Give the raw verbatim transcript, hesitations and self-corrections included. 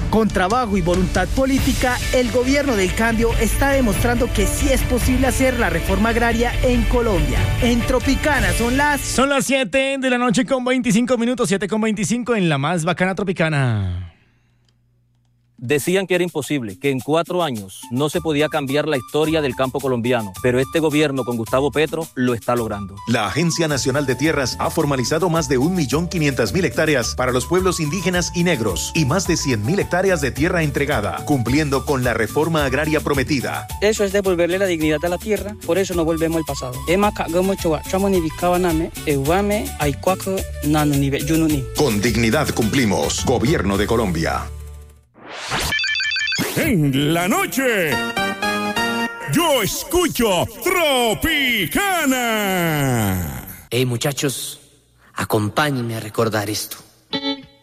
Con trabajo y voluntad política, el gobierno del cambio está demostrando que sí es posible hacer la reforma agraria en Colombia. En Tropicana son las... Son las siete de la noche con veinticinco minutos, siete con veinticinco en la más bacana Tropicana. Decían que era imposible, que en cuatro años no se podía cambiar la historia del campo colombiano, pero este gobierno con Gustavo Petro lo está logrando. La Agencia Nacional de Tierras ha formalizado más de un millón quinientas mil hectáreas para los pueblos indígenas y negros y más de cien mil hectáreas de tierra entregada, cumpliendo con la reforma agraria prometida. Eso es devolverle la dignidad a la tierra, por eso no volvemos al pasado. Con dignidad cumplimos. Gobierno de Colombia. En la noche, yo escucho Tropicana. Hey muchachos, acompáñenme a recordar esto.